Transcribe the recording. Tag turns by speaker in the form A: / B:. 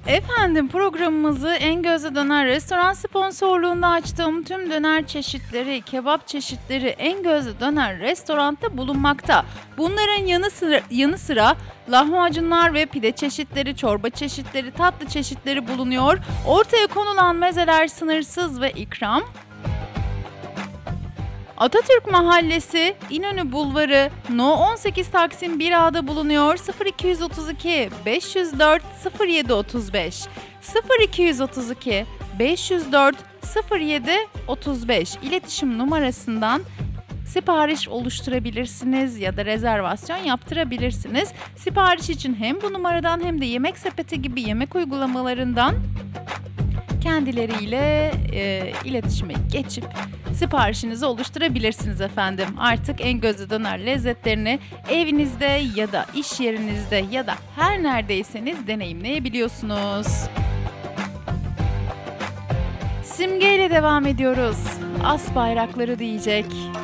A: Efendim programımızı En Gözde Döner Restoran sponsorluğunda açtığım tüm döner çeşitleri, kebap çeşitleri En Gözde Döner Restoran'ta bulunmakta. Bunların yanı sıra lahmacunlar ve pide çeşitleri, çorba çeşitleri, tatlı çeşitleri bulunuyor. Ortaya konulan mezeler sınırsız ve ikram. Atatürk Mahallesi, İnönü Bulvarı, No 18 Taksim 1A'da bulunuyor. 0232 504 0735 0232 504 0735 iletişim numarasından sipariş oluşturabilirsiniz ya da rezervasyon yaptırabilirsiniz. Sipariş için hem bu numaradan hem de Yemek Sepeti gibi yemek uygulamalarından kendileriyle iletişime geçip siparişinizi oluşturabilirsiniz efendim. Artık En Gözde Döner lezzetlerini evinizde ya da iş yerinizde ya da her neredeyseniz deneyimleyebiliyorsunuz. Simge ile devam ediyoruz. As bayrakları diyecek.